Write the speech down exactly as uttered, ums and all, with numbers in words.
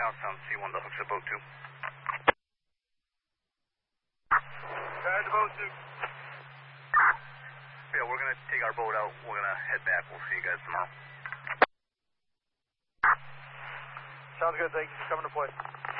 Pound Sound C one, the hooks at boat two. Guys, boat two. Yeah, we're going to take our boat out. We're going to head back. We'll see you guys tomorrow. Sounds good. Thanks for coming to play.